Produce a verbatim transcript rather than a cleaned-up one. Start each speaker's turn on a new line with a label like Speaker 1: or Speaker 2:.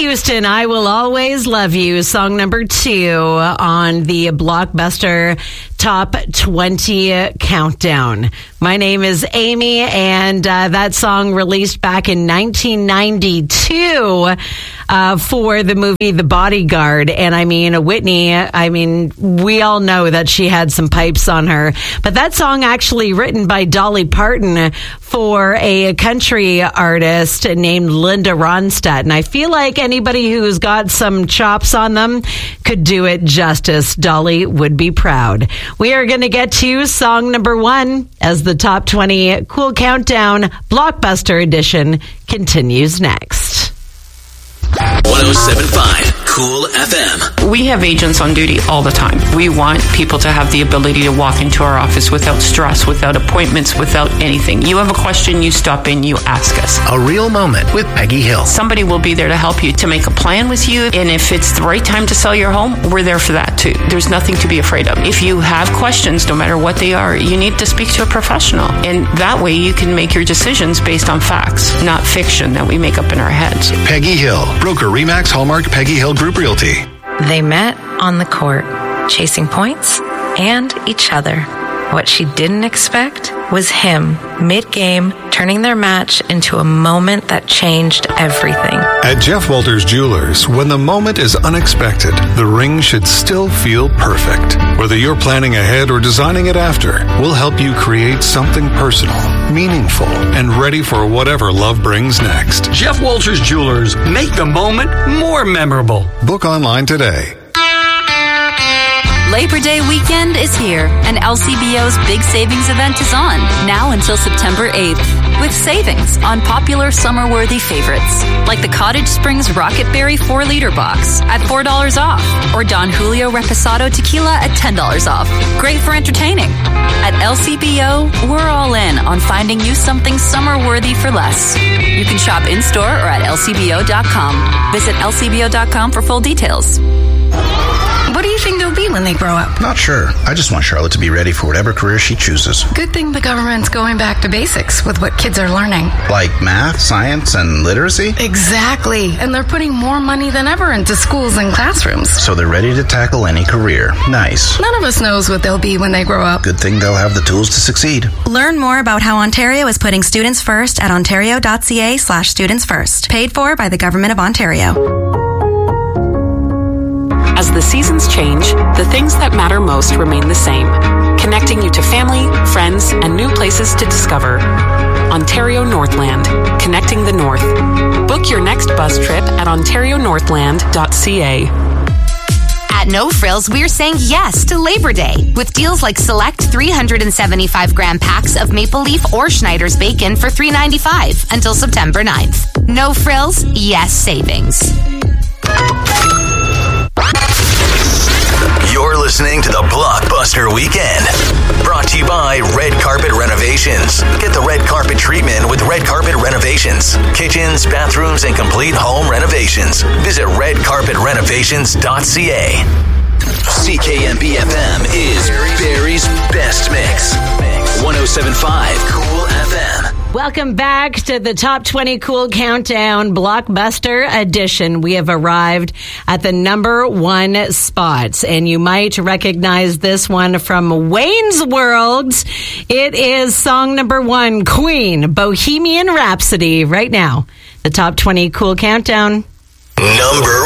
Speaker 1: Houston, I Will Always Love You, song number two on the Blockbuster Top twenty Countdown. My name is Amy, and uh, that song released back in nineteen ninety-two uh, for the movie The Bodyguard. And I mean, Whitney, I mean, we all know that she had some pipes on her. But that song actually written by Dolly Parton for a country artist named Linda Ronstadt. And I feel like anybody who's got some chops on them could do it justice. Dolly would be proud. We are going to get to song number one as the Top twenty Cool Countdown Blockbuster Edition continues next.
Speaker 2: one oh seven point five Cool F M.
Speaker 3: We have agents on duty all the time. We want people to have the ability to walk into our office without stress, without appointments, without anything. You have a question, you stop in, you ask us.
Speaker 4: A real moment with Peggy Hill.
Speaker 3: Somebody will be there to help you, to make a plan with you, and if it's the right time to sell your home, we're there for that too. There's nothing to be afraid of. If you have questions, no matter what they are, you need to speak to a professional, and that way you can make your decisions based on facts, not fiction that we make up in our heads.
Speaker 4: Peggy Hill, broker Remax Hallmark Peggy Hill Group Realty.
Speaker 5: They met on the court, chasing points and each other. What she didn't expect was him, mid-game, turning their match into a moment that changed everything.
Speaker 6: At Jeff Walters Jewelers, when the moment is unexpected, the ring should still feel perfect. Whether you're planning ahead or designing it after, we'll help you create something personal, meaningful, and ready for whatever love brings next.
Speaker 7: Jeff Walters Jewelers, make the moment more memorable.
Speaker 6: Book online today.
Speaker 8: Labor Day weekend is here, and L C B O's big savings event is on, now until September eighth, with savings on popular summer-worthy favorites, like the Cottage Springs Rocket Berry four liter box at four dollars off, or Don Julio Reposado Tequila at ten dollars off. Great for entertaining. At L C B O, we're all in on finding you something summer-worthy for less. You can shop in-store or at L C B O dot com. Visit L C B O dot com for full details.
Speaker 9: What do you think they'll be when they grow up?
Speaker 10: Not sure. I just want Charlotte to be ready for whatever career she chooses.
Speaker 9: Good thing the government's going back to basics with what kids are learning.
Speaker 10: Like math, science, and literacy?
Speaker 9: Exactly. And they're putting more money than ever into schools and classrooms.
Speaker 10: So they're ready to tackle any career. Nice.
Speaker 9: None of us knows what they'll be when they grow up.
Speaker 10: Good thing they'll have the tools to succeed.
Speaker 11: Learn more about how Ontario is putting students first at ontario.ca slash students first. Paid for by the Government of Ontario.
Speaker 12: As the seasons change, the things that matter most remain the same, connecting you to family, friends, and new places to discover. Ontario Northland, connecting the North. Book your next bus trip at ontario northland dot c a.
Speaker 13: At No Frills, we're saying yes to Labor Day with deals like select three hundred seventy-five gram packs of Maple Leaf or Schneider's bacon for three dollars and ninety-five cents until September ninth. No Frills, yes savings.
Speaker 2: You're listening to the Blockbuster Weekend. Brought to you by Red Carpet Renovations. Get the red carpet treatment with Red Carpet Renovations. Kitchens, bathrooms, and complete home renovations. Visit red carpet renovations dot c a. C K M B F M is Barrie's Best Mix. one oh seven point five Cool F M.
Speaker 1: Welcome back to the Top twenty Cool Countdown Blockbuster Edition. We have arrived at the number one spot, and you might recognize this one from Wayne's World. It is song number one, Queen, Bohemian Rhapsody, right now. The Top twenty Cool Countdown.
Speaker 2: Number